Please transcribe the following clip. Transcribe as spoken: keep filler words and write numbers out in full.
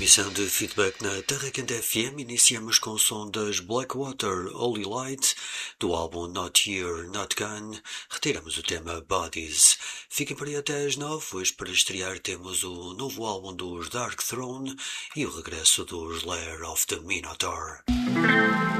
edição de Feedback na Terra Quente F M iniciamos com o som das Blackwater Holy Light do álbum Not Here, Not Gone. Retiramos o tema Bodies. Fiquem por aí até às nove, hoje para estrear temos o novo álbum dos Dark Throne e o regresso dos Lair of the Minotaur.